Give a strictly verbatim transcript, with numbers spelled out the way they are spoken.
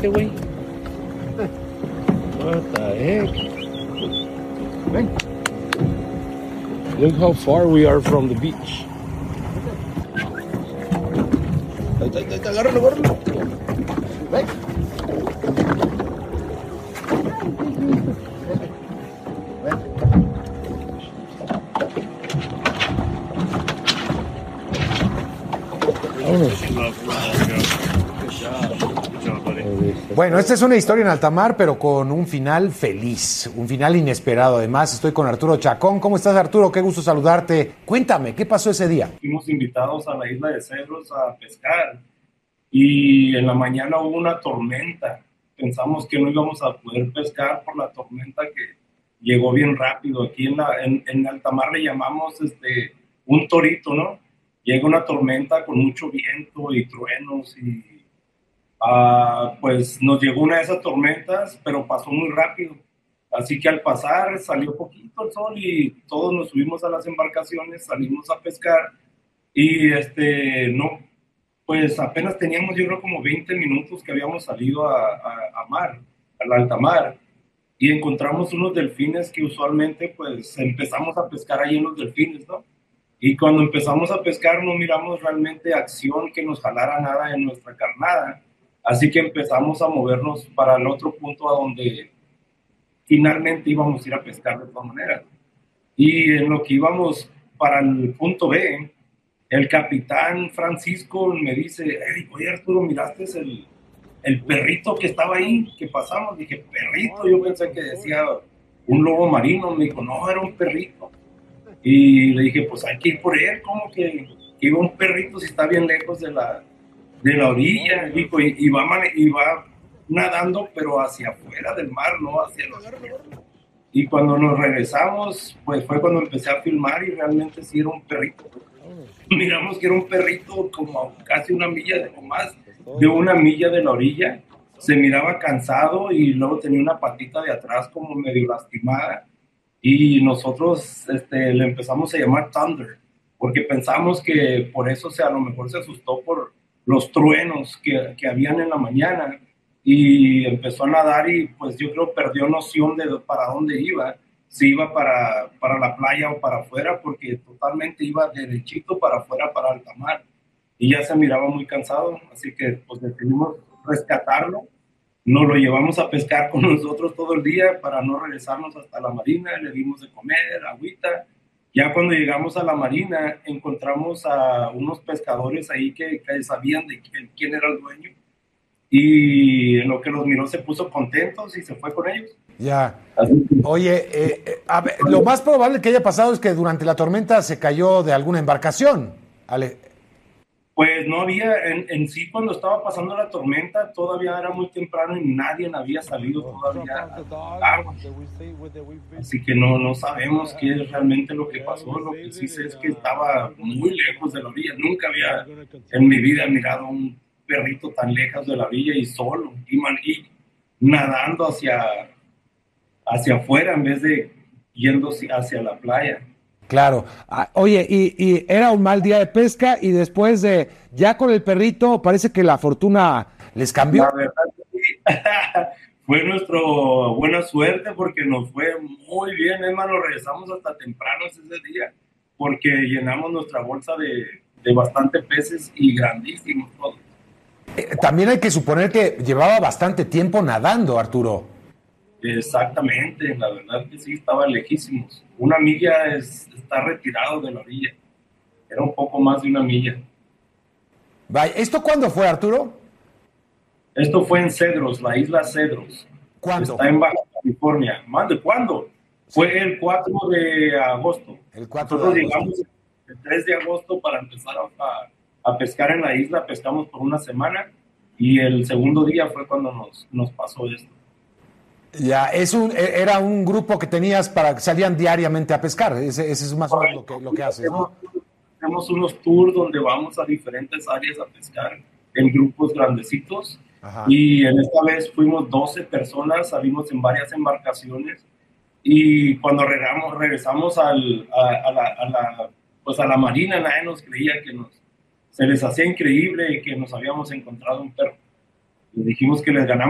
Vente, güey. What the heck? Ven. Look how far we are from the beach. Agárralo, agárralo. Ven. Bueno, esta es una historia en alta mar, pero con un final feliz, un final inesperado. Además, estoy con Arturo Chacón. ¿Cómo estás, Arturo? Qué gusto saludarte. Cuéntame, ¿qué pasó ese día? Fuimos invitados a la isla de Cedros a pescar y en la mañana hubo una tormenta. Pensamos que no íbamos a poder pescar por la tormenta que llegó bien rápido. Aquí en, la, en, en alta mar le llamamos este, un torito, ¿no? Llega una tormenta con mucho viento y truenos y uh, pues nos llegó una de esas tormentas, pero pasó muy rápido. Así que al pasar salió poquito el sol y todos nos subimos a las embarcaciones, salimos a pescar y este, no, pues apenas teníamos yo creo como veinte minutos que habíamos salido a, a, a mar, a la alta mar, y encontramos unos delfines que usualmente pues empezamos a pescar ahí en los delfines, ¿no? Y cuando empezamos a pescar no miramos realmente acción que nos jalara nada en nuestra carnada, así que empezamos a movernos para el otro punto a donde finalmente íbamos a ir a pescar de todas maneras. Y en lo que íbamos para el punto B, el capitán Francisco me dice, hey, oye Arturo, ¿miraste el, el perrito que estaba ahí, que pasamos? Dije, perrito, yo pensé que decía un lobo marino. Me dijo, no, era un perrito. Y le dije, pues hay que ir por él, ¿cómo que, que iba un perrito si está bien lejos de la, de la orilla? Y, dijo, y, y, va, y va nadando, pero hacia afuera del mar, no hacia los... Y cuando nos regresamos, pues fue cuando empecé a filmar y realmente sí era un perrito. Miramos que era un perrito como a casi una milla de, o más de una milla de la orilla. Se miraba cansado y luego tenía una patita de atrás como medio lastimada. Y nosotros este, le empezamos a llamar Thunder, porque pensamos que por eso o sea, a lo mejor se asustó por los truenos que, que habían en la mañana y empezó a nadar y pues yo creo perdió noción de para dónde iba, si iba para, para la playa o para afuera, porque totalmente iba derechito para afuera, para alta mar, y ya se miraba muy cansado, así que pues decidimos rescatarlo. Nos lo llevamos a pescar con nosotros todo el día para no regresarnos hasta la marina, le dimos de comer, agüita. Ya cuando llegamos a la marina encontramos a unos pescadores ahí que, que sabían de quién, quién era el dueño, y en lo que los miró se puso contentos y se fue con ellos. Ya. Oye, eh, eh, a ver, lo más probable que haya pasado es que durante la tormenta se cayó de alguna embarcación, Ale. Pues no había, en, en sí cuando estaba pasando la tormenta todavía era muy temprano y nadie había salido todavía al agua. Así que no, no sabemos qué es realmente lo que pasó. Lo que sí sé es que estaba muy lejos de la orilla. Nunca había en mi vida mirado un perrito tan lejos de la orilla y solo, y, man, y nadando hacia, hacia afuera en vez de yendo hacia la playa. Claro. Ah, oye, y, y era un mal día de pesca y después de, ya con el perrito, parece que la fortuna les cambió. La verdad que sí. Fue nuestra buena suerte porque nos fue muy bien, hermano. Regresamos hasta temprano ese día porque llenamos nuestra bolsa de, de bastante peces y grandísimos todos. Eh, también hay que suponer que llevaba bastante tiempo nadando, Arturo. Exactamente, la verdad que sí, estaba lejísimos. Una milla es, está retirado de la orilla. Era un poco más de una milla. Vaya, ¿esto cuándo fue, Arturo? Esto fue en Cedros, la isla Cedros. ¿Cuándo? Está en Baja California. ¿Mande cuándo? Sí. Fue el cuatro de agosto. El cuatro Nosotros de agosto. llegamos el tres de agosto para empezar a, a pescar en la isla. Pescamos por una semana y el segundo día fue cuando nos, nos pasó esto. Ya, es un, era un grupo que tenías para que salían diariamente a pescar. Ese, ese es más o menos lo que, lo que haces, ¿no? Tenemos unos tours donde vamos a diferentes áreas a pescar en grupos grandecitos. Ajá. Y en esta vez fuimos doce personas, salimos en varias embarcaciones y cuando regresamos, regresamos al, a, a, la, a, la, pues a la marina, nadie nos creía que nos, se les hacía increíble que nos habíamos encontrado un perro. Les dijimos que les ganamos